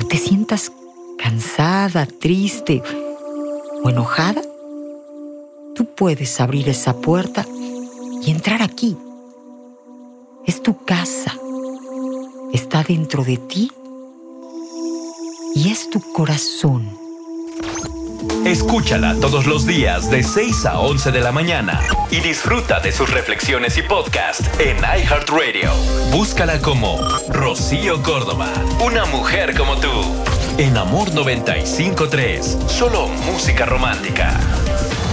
te sientas cansada, triste o enojada, tú puedes abrir esa puerta y entrar aquí. Es tu casa, está dentro de ti y es tu corazón. Escúchala todos los días de 6 a 11 de la mañana y disfruta de sus reflexiones y podcast en iHeartRadio. Búscala como Rocío Córdoba, una mujer como tú. En Amor 95.3, solo música romántica.